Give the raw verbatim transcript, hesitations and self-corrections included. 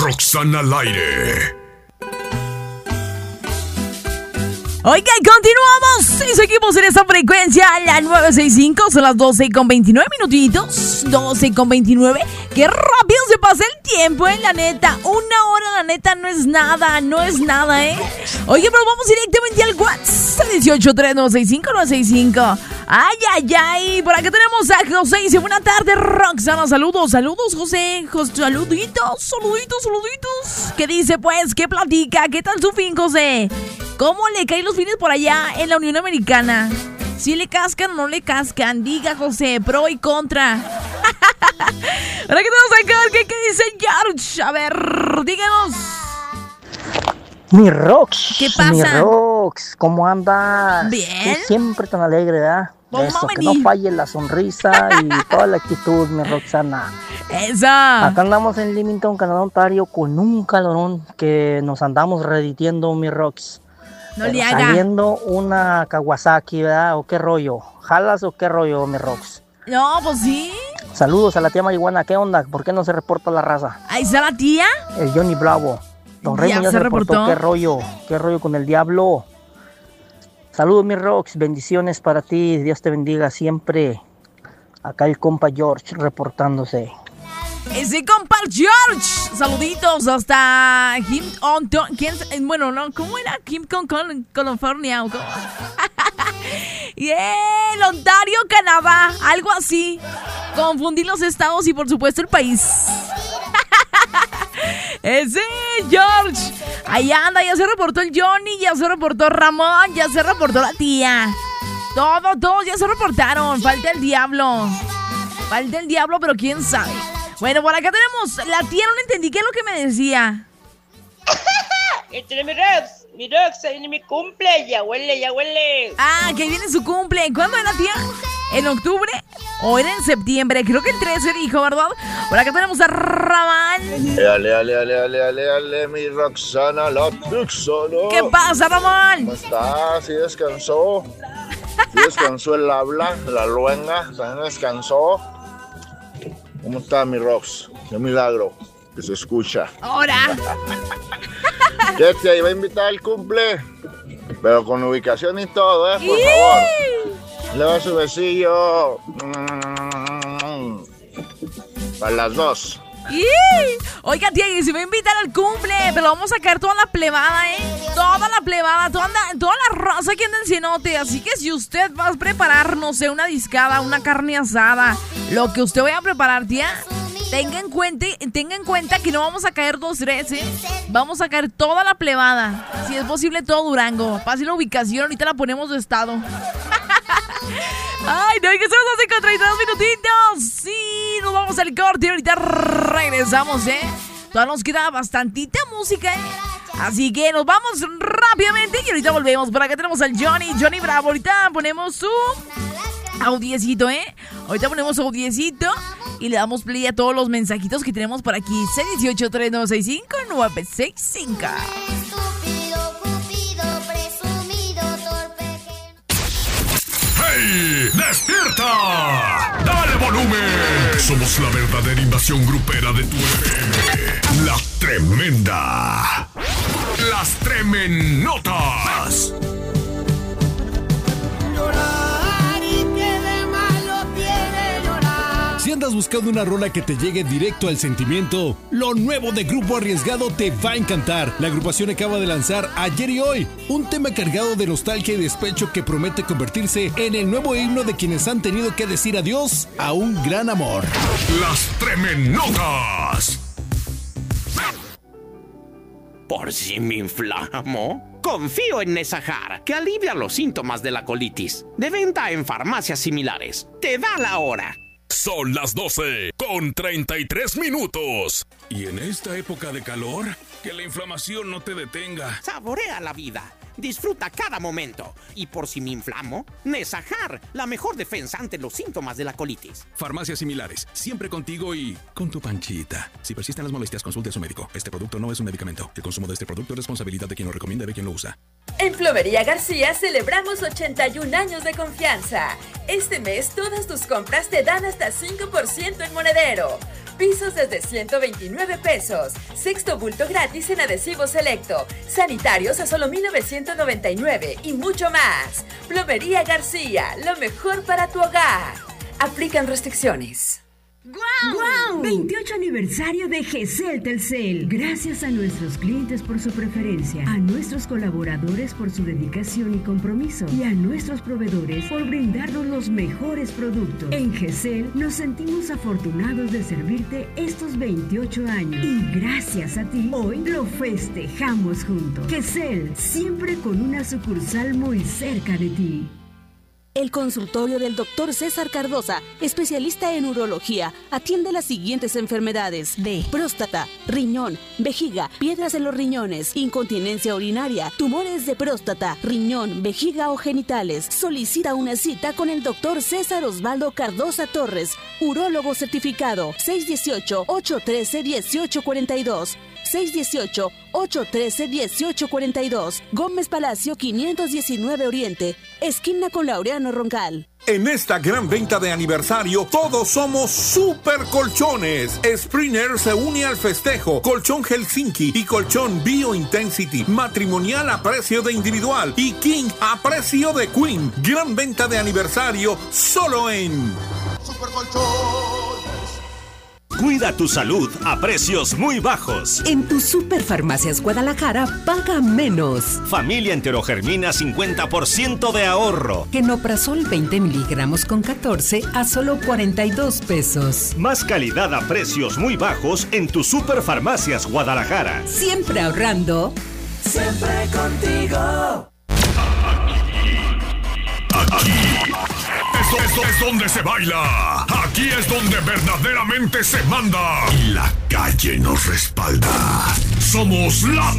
Roxana al aire. Oigan, continuamos y seguimos en esta frecuencia, la nueve sesenta y cinco, son las doce con veintinueve minutitos, doce con veintinueve. Qué rápido se pasa el tiempo, eh, la neta. Una hora, la neta, no es nada, no es nada, eh. Oye, pero vamos directamente al WhatsApp, dieciocho tres nueve seis cinco nueve seis cinco. Ay, ay, ay, por acá tenemos a José, dice, buena tarde, Roxana, saludos, saludos, José, José, saluditos, saluditos, saluditos. ¿Qué dice, pues? ¿Qué platica? ¿Qué tal su fin, José? ¿Cómo le caen los fines por allá en la Unión Americana? ¿Si le cascan o no le cascan? Diga, José, pro y contra. Ahora que tenemos acá, ¿qué, qué dice George? A ver, díganos. Mi Rox. ¿Qué pasa? Mi Rox, ¿cómo andas? Bien. Tú siempre tan alegre, ¿verdad? Eso, que no falle la sonrisa y toda la actitud, mi Roxana. Esa. Acá andamos en Leamington, Canadá, Ontario, con un calorón que nos andamos reditiendo, mi Rox. No le haga. Saliendo una Kawasaki, ¿verdad? ¿O qué rollo? ¿Jalas o qué rollo, mi Rox? No, pues sí. Saludos a la tía marihuana, ¿qué onda? ¿Por qué no se reporta la raza? ¿Ahí está la tía? El Johnny Bravo. Don Raymond ya se, se reportó. reportó. ¿Qué rollo? ¿Qué rollo con el diablo? Saludos, mi Rox. Bendiciones para ti. Dios te bendiga siempre. Acá el compa George reportándose. Ese compa George. Saluditos hasta Kim on ¿quién? Bueno, no, ¿cómo era? Kim con California. Y el Ontario, Canadá. Algo así. Confundí los estados y por supuesto el país. Ese George. Ahí anda, ya se reportó el Johnny, ya se reportó Ramón, ya se reportó la tía. Todos, todos ya se reportaron. Falta el diablo. Falta el diablo, pero quién sabe. Bueno, por acá tenemos la tía, no entendí qué es lo que me decía. Este es mi Rox, mi Rox, viene mi cumple, ya huele, ya huele. Ah, que viene su cumple. ¿Cuándo es la tía? ¿En octubre? ¿O era en septiembre? Creo que el trece dijo, ¿verdad? Por acá tenemos a Ramán. Ale, ale, ale, ale, ale, ale, mi Roxana, la Roxana. ¿Qué pasa, Ramón? ¿Cómo estás? ¿Sí descansó? ¿Sí descansó el habla, la luenga? ¿También descansó? ¿Cómo está mi Rox? Qué milagro que se escucha. Ahora. ¿Qué te iba a invitar al cumple? Pero con ubicación y todo, ¿eh? Por ¡Y! favor. Le va su besillo. Para las dos. ¡Y! Oiga, tía, y se va a invitar al cumple, pero vamos a sacar toda la plebada, ¿eh? Toda la plebada, toda la, toda la raza que anda en cenote. Así que si usted va a preparar, no sé, una discada, una carne asada, lo que usted vaya a preparar, tía, tenga en cuenta, tenga en cuenta que no vamos a caer dos, tres, ¿eh? Vamos a caer toda la plebada. Si es posible, todo Durango. Pase la ubicación, ahorita la ponemos de estado. Ay, no, que son doce con treinta y dos minutitos. Sí, nos vamos al corte y ahorita regresamos, ¿eh? Todavía nos queda bastantita música, ¿eh? Así que nos vamos rápidamente y ahorita volvemos. Por acá tenemos al Johnny, Johnny Bravo. Ahorita ponemos su audiecito, ¿eh? Ahorita ponemos su audiecito y le damos play a todos los mensajitos que tenemos por aquí. seis uno ocho, tres nueve seis cinco, nueve seis cinco. ¡Hey! ¡Despierta! ¡Dale volumen! Somos la verdadera invasión grupera de tu F M. La Tremenda. Las Tremenotas. Si andas buscando una rola que te llegue directo al sentimiento, lo nuevo de Grupo Arriesgado te va a encantar. La agrupación acaba de lanzar Ayer y Hoy, un tema cargado de nostalgia y despecho que promete convertirse en el nuevo himno de quienes han tenido que decir adiós a un gran amor. Las Tremenotas. Por si me inflamo, confío en Nesajar, que alivia los síntomas de la colitis. De venta en farmacias similares. Te da la hora. Son las doce con treinta y tres minutos. Y en esta época de calor, que la inflamación no te detenga. Saborea la vida. Disfruta cada momento. Y por si me inflamo, Nesajar, la mejor defensa ante los síntomas de la colitis. Farmacias similares, siempre contigo y con tu panchita. Si persisten las molestias, consulte a su médico. Este producto no es un medicamento. El consumo de este producto es responsabilidad de quien lo recomienda y de quien lo usa. En Florería García celebramos ochenta y un años de confianza. Este mes todas tus compras te dan hasta cinco por ciento en monedero. Pisos desde ciento veintinueve pesos. Sexto bulto gratis en adhesivo selecto. Sanitarios a solo mil novecientos noventa y nueve y mucho más. Plomería García, lo mejor para tu hogar. Aplican restricciones. ¡Guau! ¡Guau! veintiocho aniversario de Gesell Telcel. Gracias a nuestros clientes por su preferencia, a nuestros colaboradores por su dedicación y compromiso, y a nuestros proveedores por brindarnos los mejores productos. En Gesell nos sentimos afortunados de servirte estos veintiocho años. Y gracias a ti, hoy lo festejamos juntos. Gesell, siempre con una sucursal muy cerca de ti. El consultorio del doctor César Cardosa, especialista en urología, atiende las siguientes enfermedades de próstata, riñón, vejiga, piedras en los riñones, incontinencia urinaria, tumores de próstata, riñón, vejiga o genitales. Solicita una cita con el doctor César Osvaldo Cardosa Torres, urólogo certificado, seis uno ocho, ocho uno tres, uno ocho cuatro dos. seis uno ocho, ocho uno tres, uno ocho cuatro dos. Gómez Palacio quinientos diecinueve Oriente, esquina con Laureano Roncal. En esta gran venta de aniversario, todos somos super colchones. Springer se une al festejo. Colchón Helsinki y colchón Bio Intensity. Matrimonial a precio de individual y King a precio de Queen. Gran venta de aniversario solo en Super Colchón. Cuida tu salud a precios muy bajos. En tu Superfarmacias Guadalajara, paga menos. Familia Enterogermina, cincuenta por ciento de ahorro. Genoprazol veinte miligramos con catorce a solo cuarenta y dos pesos. Más calidad a precios muy bajos en tu Superfarmacias Guadalajara. Siempre ahorrando. Siempre contigo. Aquí. Esto, esto es donde se baila. Aquí es donde verdaderamente se manda. Y la calle nos respalda. Somos la